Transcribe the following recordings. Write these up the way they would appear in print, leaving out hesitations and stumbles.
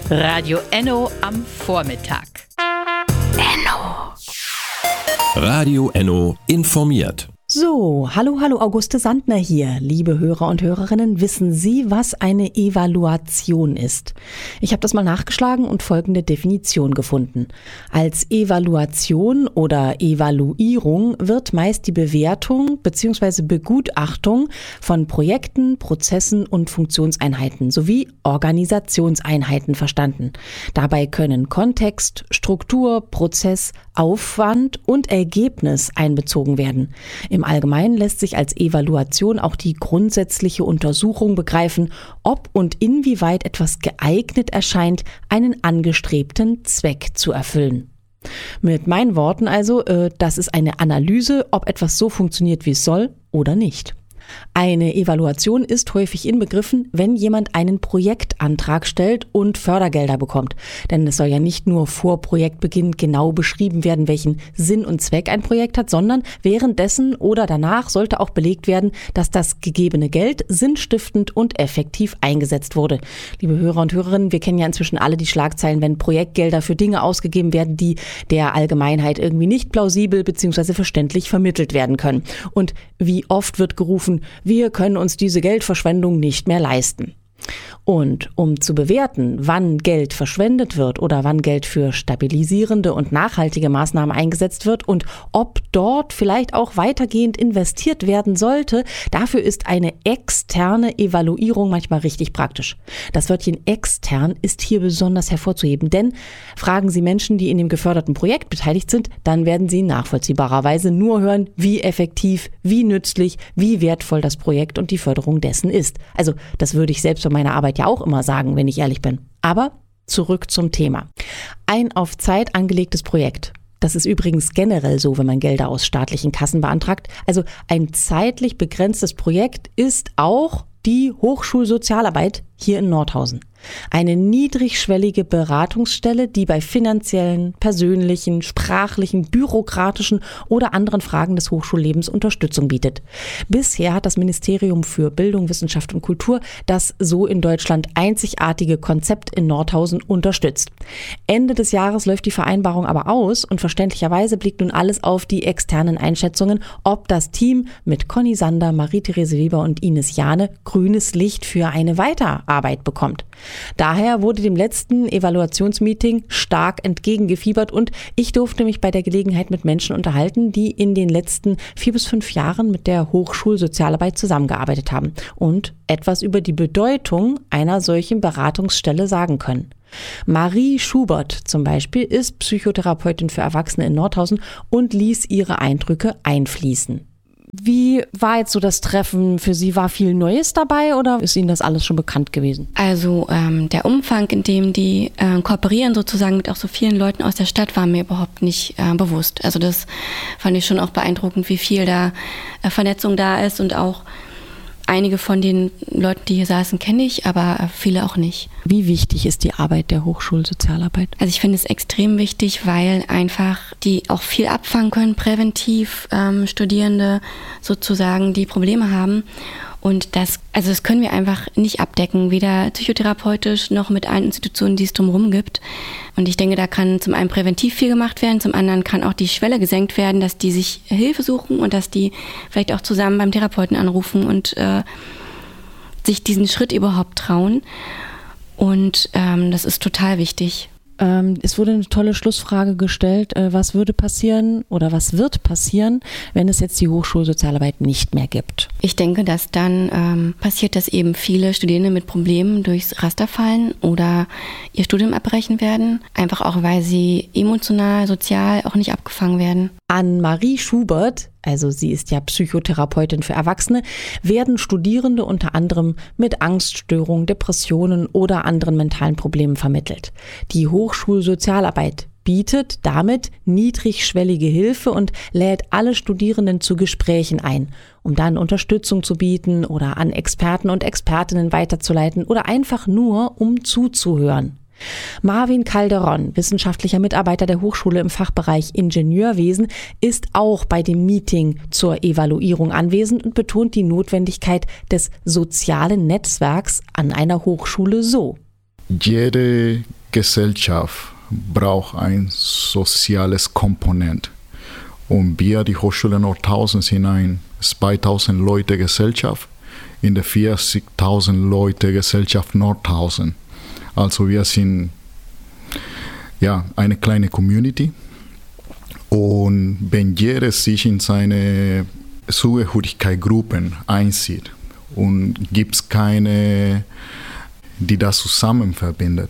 Radio Enno am Vormittag. Enno. Radio Enno informiert. So, hallo Auguste Sandner hier. Liebe Hörer und Hörerinnen, wissen Sie, was eine Evaluation ist? Ich habe das mal nachgeschlagen und folgende Definition gefunden. Als Evaluation oder Evaluierung wird meist die Bewertung bzw. Begutachtung von Projekten, Prozessen und Funktionseinheiten sowie Organisationseinheiten verstanden. Dabei können Kontext, Struktur, Prozess, Aufwand und Ergebnis einbezogen werden. Im Allgemeinen lässt sich als Evaluation auch die grundsätzliche Untersuchung begreifen, ob und inwieweit etwas geeignet erscheint, einen angestrebten Zweck zu erfüllen. Mit meinen Worten also, das ist eine Analyse, ob etwas so funktioniert, wie es soll oder nicht. Eine Evaluation ist häufig inbegriffen, wenn jemand einen Projektantrag stellt und Fördergelder bekommt. Denn es soll ja nicht nur vor Projektbeginn genau beschrieben werden, welchen Sinn und Zweck ein Projekt hat, sondern währenddessen oder danach sollte auch belegt werden, dass das gegebene Geld sinnstiftend und effektiv eingesetzt wurde. Liebe Hörer und Hörerinnen, wir kennen ja inzwischen alle die Schlagzeilen, wenn Projektgelder für Dinge ausgegeben werden, die der Allgemeinheit irgendwie nicht plausibel bzw. verständlich vermittelt werden können. Und wie oft wird gerufen, wir können uns diese Geldverschwendung nicht mehr leisten. Und um zu bewerten, wann Geld verschwendet wird oder wann Geld für stabilisierende und nachhaltige Maßnahmen eingesetzt wird und ob dort vielleicht auch weitergehend investiert werden sollte, dafür ist eine externe Evaluierung manchmal richtig praktisch. Das Wörtchen extern ist hier besonders hervorzuheben, denn fragen Sie Menschen, die in dem geförderten Projekt beteiligt sind, dann werden Sie nachvollziehbarerweise nur hören, wie effektiv, wie nützlich, wie wertvoll das Projekt und die Förderung dessen ist. Also das würde ich selbst bei meiner Arbeit ja auch immer sagen, wenn ich ehrlich bin. Aber zurück zum Thema. Ein auf Zeit angelegtes Projekt. Das ist übrigens generell so, wenn man Gelder aus staatlichen Kassen beantragt. Also ein zeitlich begrenztes Projekt ist auch die Hochschulsozialarbeit hier in Nordhausen. Eine niedrigschwellige Beratungsstelle, die bei finanziellen, persönlichen, sprachlichen, bürokratischen oder anderen Fragen des Hochschullebens Unterstützung bietet. Bisher hat das Ministerium für Bildung, Wissenschaft und Kultur das so in Deutschland einzigartige Konzept in Nordhausen unterstützt. Ende des Jahres läuft die Vereinbarung aber aus und verständlicherweise blickt nun alles auf die externen Einschätzungen, ob das Team mit Conny Sander, Marie-Therese Weber und Ines Jahne grünes Licht für eine Weiterarbeit bekommt. Daher wurde dem letzten Evaluationsmeeting stark entgegengefiebert und ich durfte mich bei der Gelegenheit mit Menschen unterhalten, die in den letzten 4 bis 5 Jahren mit der Hochschulsozialarbeit zusammengearbeitet haben und etwas über die Bedeutung einer solchen Beratungsstelle sagen können. Marie Schubert zum Beispiel ist Psychotherapeutin für Erwachsene in Nordhausen und ließ ihre Eindrücke einfließen. Wie war jetzt so das Treffen für Sie? War viel Neues dabei oder ist Ihnen das alles schon bekannt gewesen? Also der Umfang, in dem die kooperieren sozusagen mit auch so vielen Leuten aus der Stadt, war mir überhaupt nicht bewusst. Also das fand ich schon auch beeindruckend, wie viel da Vernetzung da ist und auch einige von den Leuten, die hier saßen, kenne ich, aber viele auch nicht. Wie wichtig ist die Arbeit der Hochschulsozialarbeit? Also ich finde es extrem wichtig, weil einfach die auch viel abfangen können, präventiv Studierende sozusagen, die Probleme haben. Und das können wir einfach nicht abdecken, weder psychotherapeutisch noch mit allen Institutionen, die es drumherum gibt. Und ich denke, da kann zum einen präventiv viel gemacht werden, zum anderen kann auch die Schwelle gesenkt werden, dass die sich Hilfe suchen und dass die vielleicht auch zusammen beim Therapeuten anrufen und sich diesen Schritt überhaupt trauen. Und das ist total wichtig. Es wurde eine tolle Schlussfrage gestellt, was würde passieren oder was wird passieren, wenn es jetzt die Hochschulsozialarbeit nicht mehr gibt? Ich denke, dass dann passiert, dass eben viele Studierende mit Problemen durchs Raster fallen oder ihr Studium abbrechen werden, einfach auch, weil sie emotional, sozial auch nicht abgefangen werden. An Marie Schubert, also sie ist ja Psychotherapeutin für Erwachsene, werden Studierende unter anderem mit Angststörungen, Depressionen oder anderen mentalen Problemen vermittelt. Die Hochschulsozialarbeit bietet damit niedrigschwellige Hilfe und lädt alle Studierenden zu Gesprächen ein, um dann Unterstützung zu bieten oder an Experten und Expertinnen weiterzuleiten oder einfach nur, um zuzuhören. Marvin Calderon, wissenschaftlicher Mitarbeiter der Hochschule im Fachbereich Ingenieurwesen, ist auch bei dem Meeting zur Evaluierung anwesend und betont die Notwendigkeit des sozialen Netzwerks an einer Hochschule so. Jede Gesellschaft braucht ein soziales Komponent. Und wir, die Hochschule Nordhausen, sind eine 2000 Leute Gesellschaft in der 40.000 Leute Gesellschaft Nordhausen. Also wir sind eine kleine Community. Und wenn jeder sich in seine Zugehörigkeitsgruppen einsieht und gibt es keine, die das zusammen verbindet,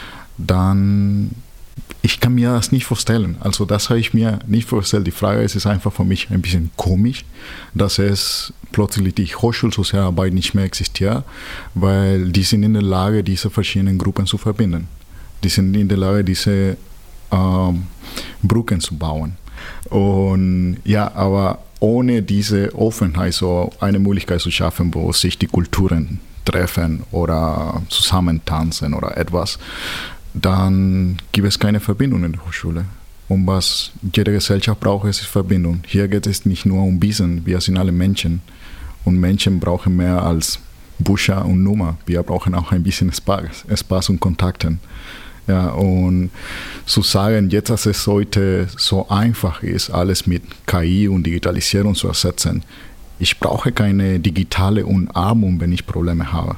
dann ich kann mir das nicht vorstellen. Also das habe ich mir nicht vorgestellt. Die Frage ist einfach für mich ein bisschen komisch, dass es plötzlich die Hochschulsozialarbeit nicht mehr existiert, weil die sind in der Lage, diese verschiedenen Gruppen zu verbinden. Die sind in der Lage, diese Brücken zu bauen. Und aber ohne diese Offenheit so eine Möglichkeit zu schaffen, wo sich die Kulturen treffen oder zusammentanzen oder etwas, dann gibt es keine Verbindung in der Hochschule. Und was jede Gesellschaft braucht, ist Verbindung. Hier geht es nicht nur um Wissen, wir sind alle Menschen. Und Menschen brauchen mehr als Bücher und Nummer. Wir brauchen auch ein bisschen Spaß und Kontakte. Ja, und zu sagen, jetzt, dass es heute so einfach ist, alles mit KI und Digitalisierung zu ersetzen, ich brauche keine digitale Umarmung, wenn ich Probleme habe.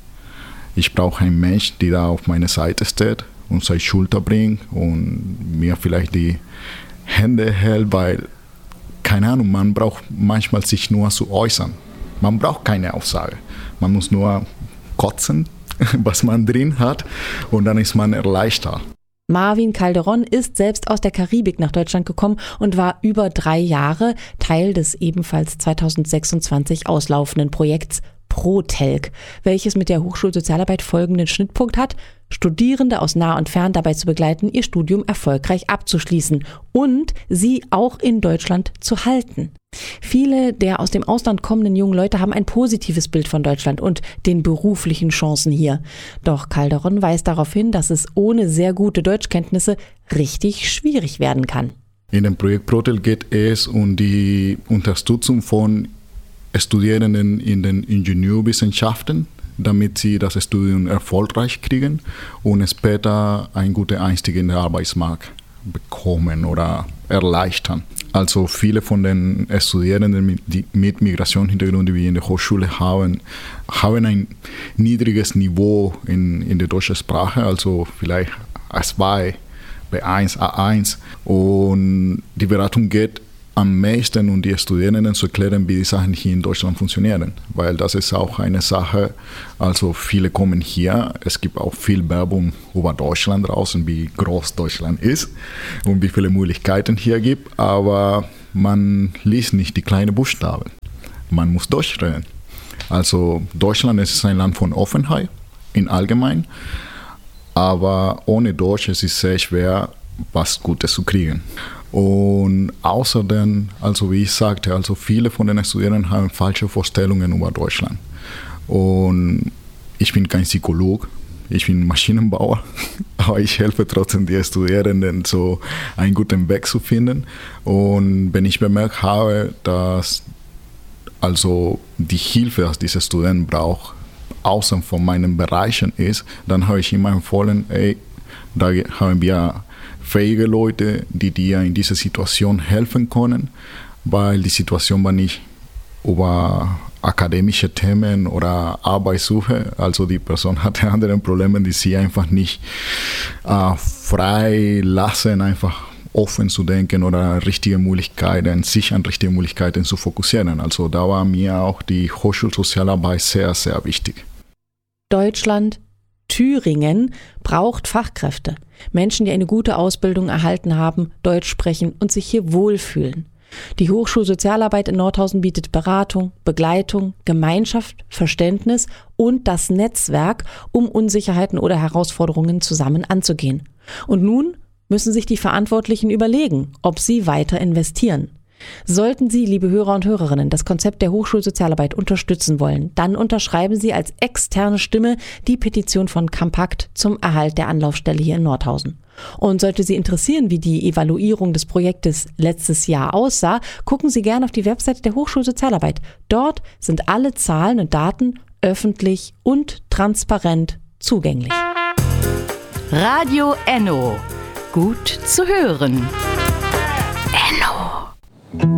Ich brauche einen Mensch, der da auf meiner Seite steht und seine Schulter bringt und mir vielleicht die Hände hält, weil, keine Ahnung, man braucht manchmal sich nur zu äußern. Man braucht keine Aussage. Man muss nur kotzen, was man drin hat, und dann ist man erleichtert. Marvin Calderon ist selbst aus der Karibik nach Deutschland gekommen und war über 3 Jahre Teil des ebenfalls 2026 auslaufenden Projekts ProTelk, welches mit der Hochschulsozialarbeit folgenden Schnittpunkt hat: Studierende aus nah und fern dabei zu begleiten, ihr Studium erfolgreich abzuschließen und sie auch in Deutschland zu halten. Viele der aus dem Ausland kommenden jungen Leute haben ein positives Bild von Deutschland und den beruflichen Chancen hier. Doch Calderon weist darauf hin, dass es ohne sehr gute Deutschkenntnisse richtig schwierig werden kann. In dem Projekt ProTelk geht es um die Unterstützung von Studierenden in den Ingenieurwissenschaften, damit sie das Studium erfolgreich kriegen und später einen guten Einstieg in den Arbeitsmarkt bekommen oder erleichtern. Also viele von den Studierenden mit Migrationshintergrund, die wir in der Hochschule haben ein niedriges Niveau in der deutschen Sprache, also vielleicht A2, B1, A1. Und die Beratung geht am meisten, um die Studierenden zu erklären, wie die Sachen hier in Deutschland funktionieren. Weil das ist auch eine Sache, also viele kommen hier, es gibt auch viel Werbung über Deutschland draußen, wie groß Deutschland ist und wie viele Möglichkeiten hier gibt, aber man liest nicht die kleinen Buchstaben. Man muss Deutsch reden. Also Deutschland ist ein Land von Offenheit in allgemein, aber ohne Deutsch ist es sehr schwer, was Gutes zu kriegen. Und außerdem, also wie ich sagte, also viele von den Studierenden haben falsche Vorstellungen über Deutschland. Und ich bin kein Psychologe, ich bin Maschinenbauer, aber ich helfe trotzdem den Studierenden, so einen guten Weg zu finden. Und wenn ich bemerkt habe, dass also die Hilfe, die diese Studenten brauchen, außen von meinen Bereichen ist, dann habe ich immer empfohlen, da haben wir fähige Leute, die dir in dieser Situation helfen können, weil die Situation war nicht über akademische Themen oder Arbeitssuche, also die Person hatte andere Probleme, die sie einfach nicht frei lassen, einfach offen zu denken oder sich an richtige Möglichkeiten zu fokussieren. Also da war mir auch die Hochschulsozialarbeit sehr, sehr wichtig. Deutschland, Thüringen braucht Fachkräfte. Menschen, die eine gute Ausbildung erhalten haben, Deutsch sprechen und sich hier wohlfühlen. Die Hochschulsozialarbeit in Nordhausen bietet Beratung, Begleitung, Gemeinschaft, Verständnis und das Netzwerk, um Unsicherheiten oder Herausforderungen zusammen anzugehen. Und nun müssen sich die Verantwortlichen überlegen, ob sie weiter investieren. Sollten Sie, liebe Hörer und Hörerinnen, das Konzept der Hochschulsozialarbeit unterstützen wollen, dann unterschreiben Sie als externe Stimme die Petition von Campakt zum Erhalt der Anlaufstelle hier in Nordhausen. Und sollte Sie interessieren, wie die Evaluierung des Projektes letztes Jahr aussah, gucken Sie gerne auf die Webseite der Hochschulsozialarbeit. Dort sind alle Zahlen und Daten öffentlich und transparent zugänglich. Radio Enno. Gut zu hören.